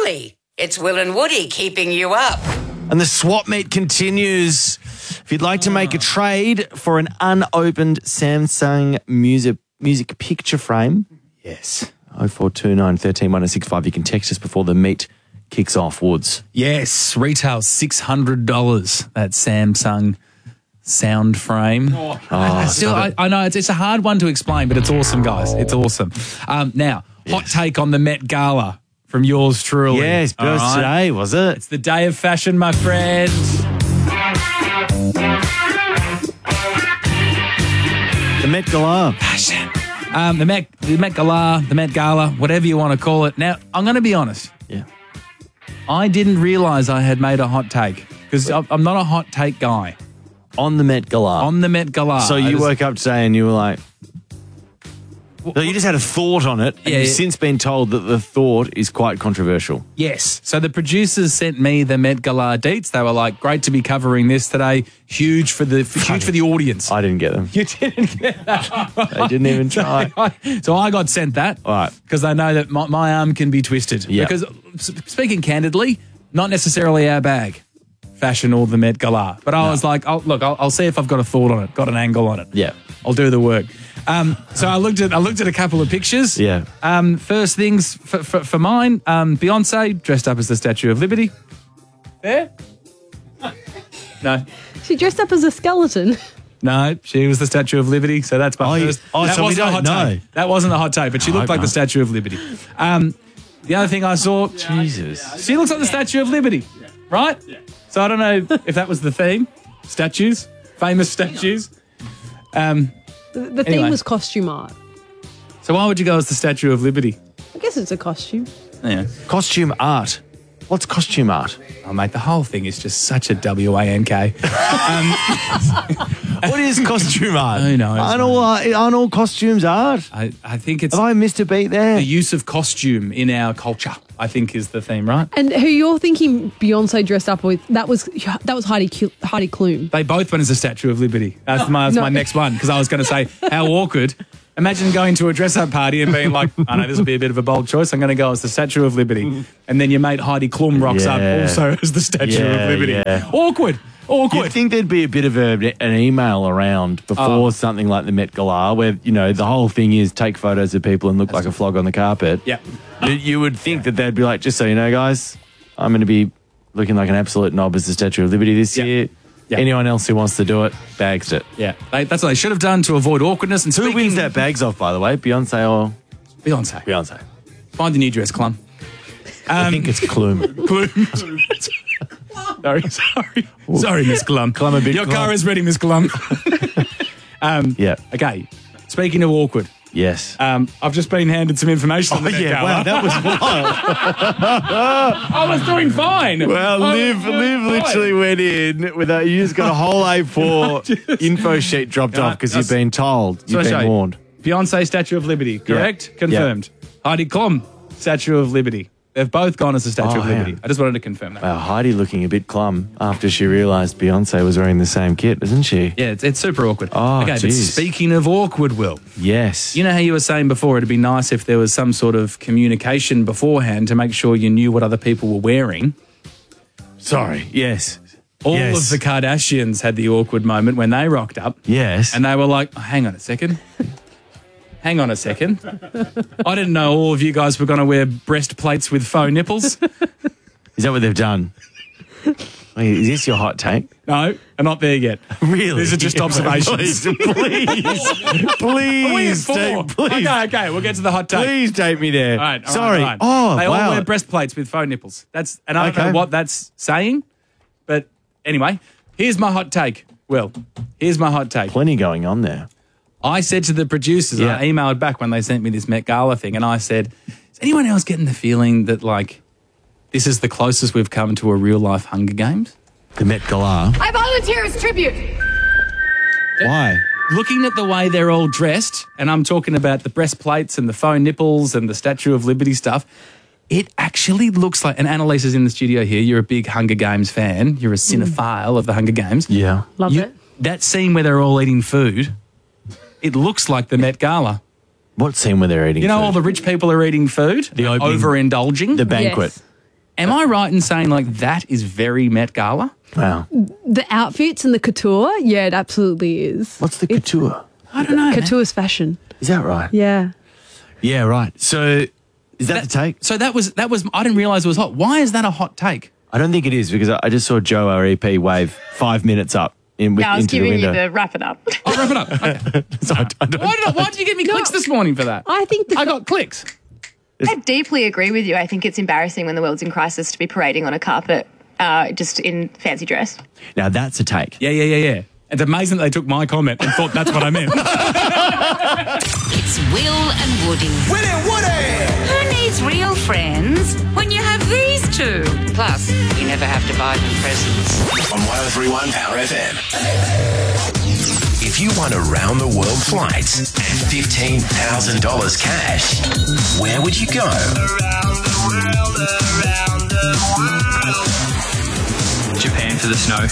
really? It's Will and Woody keeping you up. And the swap meet continues. If you'd like to make a trade for an unopened Samsung music picture frame, yes, 0429 13 1065. You can text us before the meet kicks off, Woods. Yes, retail $600. That Samsung sound frame. I know it's a hard one to explain, but it's awesome, guys. It's awesome. Now, hot take on the Met Gala from yours truly. Yes, it was today, was it? It's the day of fashion, my friend. The Met Gala. Fashion. The Met Gala, whatever you want to call it. Now, I'm going to be honest. Yeah. I didn't realise I had made a hot take because I'm not a hot take guy. On the Met Gala. On the Met Gala. So you woke up today and you were like... So you just had a thought on it, and you've since been told that the thought is quite controversial. Yes. So the producers sent me the Met Gala deets. They were like, great to be covering this today. Huge for the audience. I didn't get them. You didn't get that. They didn't even try. So I got sent that. All right. Because I know that my arm can be twisted. Yeah. Because speaking candidly, not necessarily our bag, fashion or the Met Gala. But I was like, I'll see if I've got a thought on it, got an angle on it. Yeah. I'll do the work. So I looked at a couple of pictures. Yeah. First things for mine, Beyonce dressed up as the Statue of Liberty. There? No. She dressed up as a skeleton. No, she was the Statue of Liberty, so that's my first. That so we wasn't a don't hot know. take. That wasn't a hot take, but she looked like the Statue of Liberty. The other thing I saw, Jesus. she looks like the Statue of Liberty, right? Yeah. So I don't know if that was the theme. Statues, famous statues. The theme was costume art. So why would you go as the Statue of Liberty? I guess it's a costume. Yeah. Costume art. What's costume art? Oh, mate, the whole thing is just such a WANK. What is costume art? Who knows, Aren't all costumes art? I think it's Have I missed a beat there? the use of costume in our culture, I think, is the theme, right? And who you're thinking Beyonce dressed up with, that was Heidi Klum. They both went as a Statue of Liberty. That's my next one, because I was going to say, how awkward. Imagine going to a dress-up party and being like, I know this will be a bit of a bold choice, I'm going to go as the Statue of Liberty. And then your mate Heidi Klum rocks up also as the Statue of Liberty. Yeah. Awkward. You'd think there'd be a bit of an email around before something like the Met Gala where, the whole thing is take photos of people and look like a flog on the carpet. Yeah. You would think that they'd be like, just so you know, guys, I'm going to be looking like an absolute knob as the Statue of Liberty this year. Yeah. Anyone else who wants to do it, bags it. Yeah. That's what they should have done to avoid awkwardness. And who wins that bags off, by the way? Beyonce or? Beyonce. Find a new dress, Clum. I think it's Clum. Sorry, Miss Glum. Your car is ready, Miss Glum. Yeah. Okay. Speaking of awkward. Yes. I've just been handed some information on the Met Gala. Wow, that was wild. I was doing fine. Well, Liv literally went in with you just got a whole A4 info sheet dropped off because you've been told. You've been warned. Beyonce, Statue of Liberty, correct? Yeah. Confirmed. Yeah. Heidi Klum, Statue of Liberty. They've both gone as the Statue of Liberty. I just wanted to confirm that. Wow, Heidi looking a bit glum after she realised Beyonce was wearing the same kit, isn't she? Yeah, it's super awkward. Oh, okay, geez. But speaking of awkward, Will. Yes. You know how you were saying before it'd be nice if there was some sort of communication beforehand to make sure you knew what other people were wearing? Sorry, yes. All of the Kardashians had the awkward moment when they rocked up. Yes. And they were like, hang on a second. Hang on a second. I didn't know all of you guys were going to wear breastplates with faux nipples. Is that what they've done? Wait, is this your hot take? No, I'm not there yet. Really? These are just observations. Please. Okay, we'll get to the hot take. Please take me there. All right, Sorry. All right. Oh, they wow. all wear breastplates with faux nipples. I don't know what that's saying, but anyway, here's my hot take. Will, here's my hot take. Plenty going on there. I said to the producers, I emailed back when they sent me this Met Gala thing, and I said, is anyone else getting the feeling that, this is the closest we've come to a real-life Hunger Games? The Met Gala. I volunteer as tribute. Why? Looking at the way they're all dressed, and I'm talking about the breastplates and the faux nipples and the Statue of Liberty stuff, it actually looks like, and Annalise is in the studio here, you're a big Hunger Games fan, you're a cinephile of the Hunger Games. Yeah. Love it. That scene where they're all eating food, it looks like the Met Gala. What scene where they're eating food? All the rich people are eating food? The opening. Overindulging? The banquet. Yes. Am I right in saying like that is very Met Gala? Wow. The outfits and the couture, yeah, it absolutely is. What's the couture? I don't know. man. Couture's fashion. Is that right? Yeah. Yeah, right. So is that the take? So that was. I didn't realise it was hot. Why is that a hot take? I don't think it is because I just saw Joe, our EP, wave 5 minutes up I was into the giving window. you the wrap it up. I'll wrap it up. Okay. So I don't- Why did you give me clicks this morning for that? I think I got clicks. I deeply agree with you. I think it's embarrassing when the world's in crisis to be parading on a carpet just in fancy dress. Now that's a take. Yeah. It's amazing that they took my comment and thought that's what I meant. It's Will and Woody. Will and Woody! Who needs real friends when you have these two? Plus, you never have to buy them presents. On 103.1 Power FM. If you won a round-the-world flight and $15,000 cash, where would you go? Japan for the snow.